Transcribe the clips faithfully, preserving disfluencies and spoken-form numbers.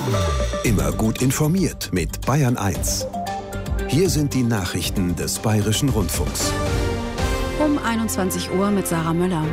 Immer gut informiert mit Bayern eins. Hier sind die Nachrichten des Bayerischen Rundfunks. Um einundzwanzig Uhr mit Sarah Möller.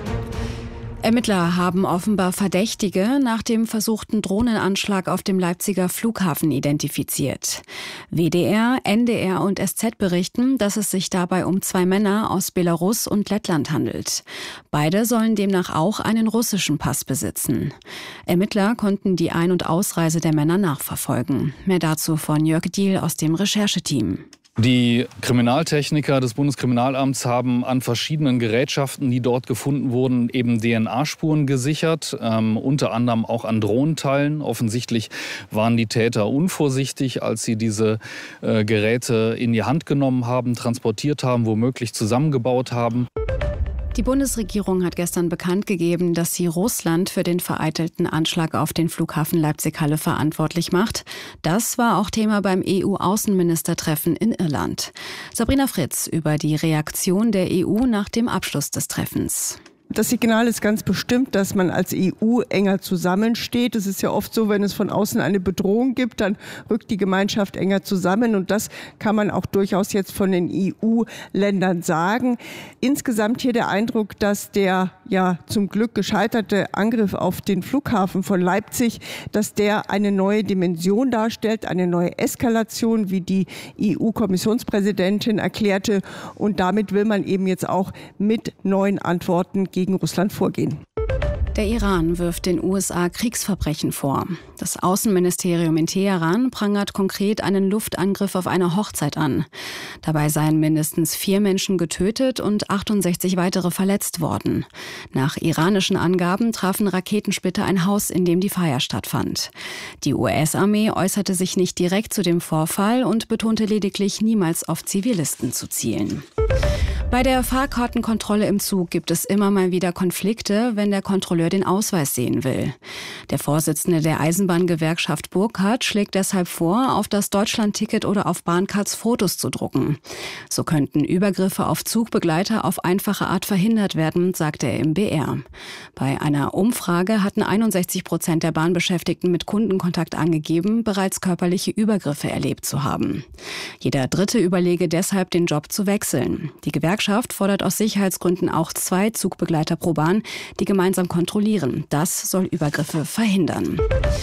Ermittler haben offenbar Verdächtige nach dem versuchten Drohnenanschlag auf dem Leipziger Flughafen identifiziert. W D R, N D R und S Z berichten, dass es sich dabei um zwei Männer aus Belarus und Lettland handelt. Beide sollen demnach auch einen russischen Pass besitzen. Ermittler konnten die Ein- und Ausreise der Männer nachverfolgen. Mehr dazu von Jörg Diehl aus dem Rechercheteam. Die Kriminaltechniker des Bundeskriminalamts haben an verschiedenen Gerätschaften, die dort gefunden wurden, eben D N A-Spuren gesichert, ähm, unter anderem auch an Drohnenteilen. Offensichtlich waren die Täter unvorsichtig, als sie diese äh, Geräte in die Hand genommen haben, transportiert haben, womöglich zusammengebaut haben. Die Bundesregierung hat gestern bekannt gegeben, dass sie Russland für den vereitelten Anschlag auf den Flughafen Leipzig-Halle verantwortlich macht. Das war auch Thema beim E U-Außenministertreffen in Irland. Sabrina Fritz über die Reaktion der E U nach dem Abschluss des Treffens. Das Signal ist ganz bestimmt, dass man als E U enger zusammensteht. Es ist ja oft so, wenn es von außen eine Bedrohung gibt, dann rückt die Gemeinschaft enger zusammen. Und das kann man auch durchaus jetzt von den E U-Ländern sagen. Insgesamt hier der Eindruck, dass der ja zum Glück gescheiterte Angriff auf den Flughafen von Leipzig, dass der eine neue Dimension darstellt, eine neue Eskalation, wie die E U-Kommissionspräsidentin erklärte. Und damit will man eben jetzt auch mit neuen Antworten gegen gegen Russland vorgehen. Der Iran wirft den U S A Kriegsverbrechen vor. Das Außenministerium in Teheran prangert konkret einen Luftangriff auf eine Hochzeit an. Dabei seien mindestens vier Menschen getötet und achtundsechzig weitere verletzt worden. Nach iranischen Angaben trafen Raketensplitter ein Haus, in dem die Feier stattfand. Die U S-Armee äußerte sich nicht direkt zu dem Vorfall und betonte lediglich, niemals auf Zivilisten zu zielen. Bei der Fahrkartenkontrolle im Zug gibt es immer mal wieder Konflikte, wenn der Kontrolleur den Ausweis sehen will. Der Vorsitzende der Eisenbahngewerkschaft Burkhardt schlägt deshalb vor, auf das Deutschlandticket oder auf Bahncards Fotos zu drucken. So könnten Übergriffe auf Zugbegleiter auf einfache Art verhindert werden, sagte er im B R. Bei einer Umfrage hatten einundsechzig Prozent der Bahnbeschäftigten mit Kundenkontakt angegeben, bereits körperliche Übergriffe erlebt zu haben. Jeder Dritte überlege deshalb, den Job zu wechseln. Die Gewerkschaft fordert aus Sicherheitsgründen auch zwei Zugbegleiter pro Bahn, die gemeinsam kontrollieren. Das soll Übergriffe verhindern.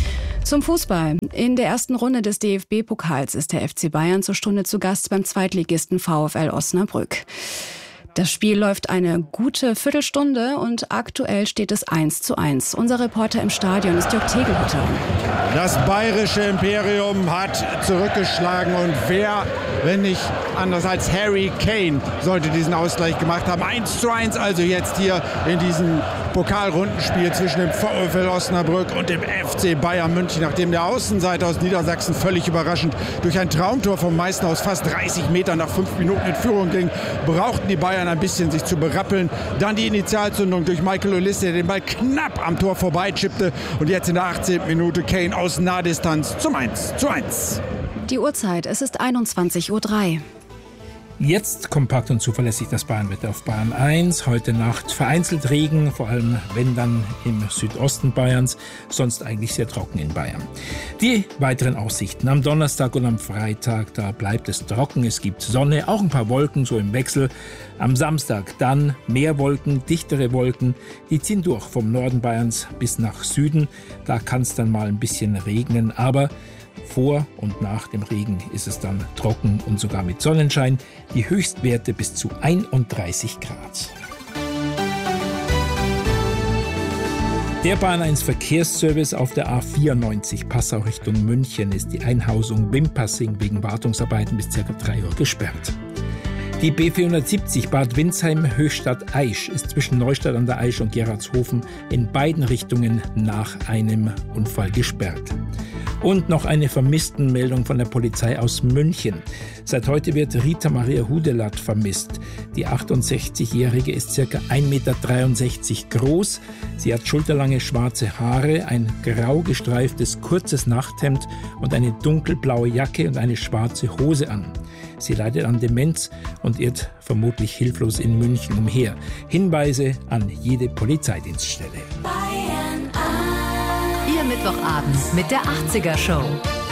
Zum Fußball. In der ersten Runde des D F B-Pokals ist der F C Bayern zur Stunde zu Gast beim Zweitligisten VfL Osnabrück. Das Spiel läuft eine gute Viertelstunde und aktuell steht es eins zu eins. Unser Reporter im Stadion ist Jörg Tegelhütter. Das bayerische Imperium hat zurückgeschlagen und wer, wenn nicht anders als Harry Kane, sollte diesen Ausgleich gemacht haben. eins zu eins also jetzt hier in diesem Pokalrundenspiel zwischen dem VfL Osnabrück und dem F C Bayern München, nachdem der Außenseiter aus Niedersachsen völlig überraschend durch ein Traumtor vom Meister aus fast dreißig Metern nach fünf Minuten in Führung ging, brauchten die Bayern ein bisschen sich zu berappeln. Dann die Initialzündung durch Michael Olise, der den Ball knapp am Tor vorbeichippte. Und jetzt in der achtzehnten Minute Kane aus Nahdistanz zum eins zu eins. Die Uhrzeit, es ist einundzwanzig Uhr drei. Jetzt kompakt und zuverlässig das Bayernwetter auf Bayern eins. Heute Nacht vereinzelt Regen, vor allem wenn dann im Südosten Bayerns, sonst eigentlich sehr trocken in Bayern. Die weiteren Aussichten am Donnerstag und am Freitag, da bleibt es trocken, es gibt Sonne, auch ein paar Wolken, so im Wechsel. Am Samstag dann mehr Wolken, dichtere Wolken, die ziehen durch vom Norden Bayerns bis nach Süden. Da kann es dann mal ein bisschen regnen, aber vor und nach dem Regen ist es dann trocken und sogar mit Sonnenschein. Die Höchstwerte bis zu einunddreißig Grad. Der Bayern eins Verkehrsservice auf der A vierundneunzig Passau Richtung München ist die Einhausung Wimpassing wegen Wartungsarbeiten bis ca. drei Uhr gesperrt. Die B vierhundertsiebzig Bad Windsheim Höchstadt Aisch ist zwischen Neustadt an der Aisch und Gerardshofen in beiden Richtungen nach einem Unfall gesperrt. Und noch eine Vermisstenmeldung von der Polizei aus München. Seit heute wird Rita Maria Hudelath vermisst. Die achtundsechzigjährige ist ca. ein Meter dreiundsechzig groß. Sie hat schulterlange schwarze Haare, ein grau gestreiftes kurzes Nachthemd und eine dunkelblaue Jacke und eine schwarze Hose an. Sie leidet an Demenz und irrt vermutlich hilflos in München umher. Hinweise an jede Polizeidienststelle. Bayern eins. Ihr Mittwochabend mit der achtziger Show.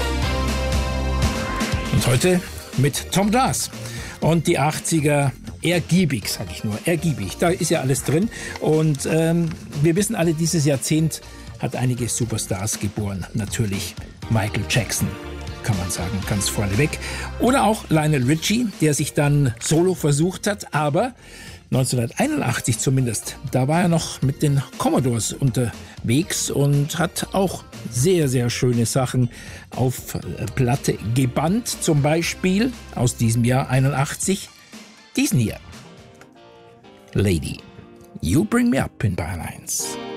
Und heute mit Tom Das. Und die achtziger, ergiebig, sage ich nur, ergiebig. Da ist ja alles drin. Und ähm, wir wissen alle, dieses Jahrzehnt hat einige Superstars geboren. Natürlich Michael Jackson, kann man sagen, ganz vorneweg. Oder auch Lionel Richie, der sich dann solo versucht hat, aber neunzehnhunderteinundachtzig zumindest, da war er noch mit den Commodores unterwegs und hat auch sehr, sehr schöne Sachen auf Platte gebannt. Zum Beispiel aus diesem Jahr einundachtzig diesen hier. Lady, You Bring Me Up in Bayern eins.